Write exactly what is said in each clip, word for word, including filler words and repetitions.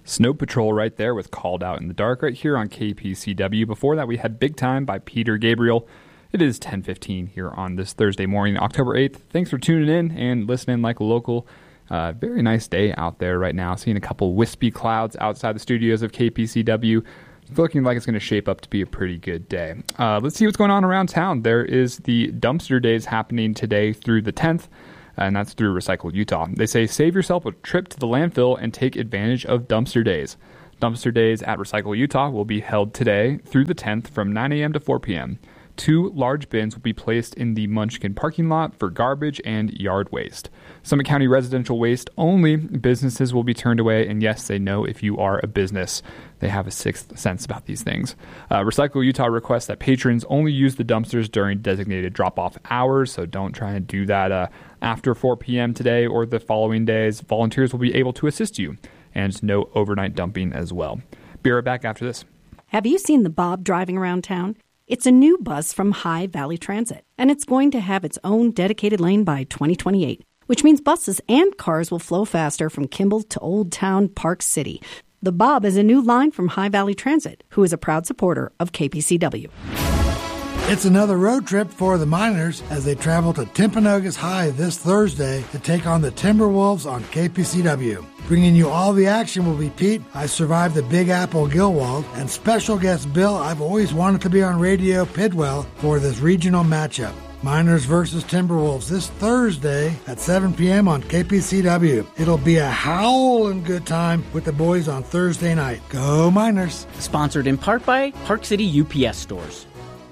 Snow Patrol right there with Called Out in the Dark right here on K P C W. Before that, we had Big Time by Peter Gabriel. It is ten fifteen here on this Thursday morning, October eighth. Thanks for tuning in and listening like a local. Uh, very nice day out there right now. Seeing a couple wispy clouds outside the studios of K P C W. It's looking like it's going to shape up to be a pretty good day. Uh, let's see what's going on around town. There is the Dumpster Days happening today through the tenth. And that's through Recycle Utah. They say save yourself a trip to the landfill and take advantage of Dumpster Days. Dumpster Days at Recycle Utah will be held today through the tenth from nine a.m. to four p.m. Two large bins will be placed in the Munchkin parking lot for garbage and yard waste. Summit County residential waste only. Businesses will be turned away, and yes, they know if you are a business. They have a sixth sense about these things. Uh, Recycle Utah requests that patrons only use the dumpsters during designated drop-off hours, so don't try and do that uh, after four p.m. today or the following days. Volunteers will be able to assist you, and no overnight dumping as well. Be right back after this. Have you seen the Bob driving around town? It's a new bus from High Valley Transit, and it's going to have its own dedicated lane by twenty twenty-eight, which means buses and cars will flow faster from Kimball to Old Town Park City. The Bob is a new line from High Valley Transit, who is a proud supporter of K P C W. It's another road trip for the Miners as they travel to Timpanogos High this Thursday to take on the Timberwolves on K P C W. Bringing you all the action will be Pete, I Survived the Big Apple Gilwald, and special guest Bill, I've always wanted to be on radio, Pidwell, for this regional matchup. Miners versus Timberwolves this Thursday at seven p.m. on K P C W. It'll be a howling good time with the boys on Thursday night. Go Miners! Sponsored in part by Park City U P S Stores.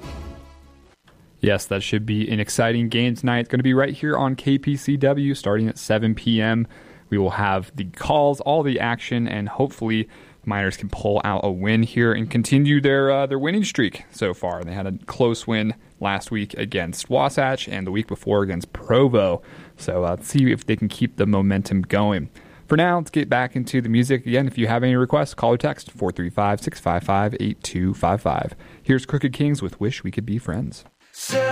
Yes, that should be an exciting game tonight. It's going to be right here on K P C W starting at seven p.m. We will have the calls, all the action, and hopefully Miners can pull out a win here and continue their uh, their winning streak so far. They had a close win last week against Wasatch and the week before against Provo. So uh, let's see if they can keep the momentum going. For now, let's get back into the music. Again, if you have any requests, call or text four three five, six five five, eight two five five. Here's Crooked Kings with Wish We Could Be Friends.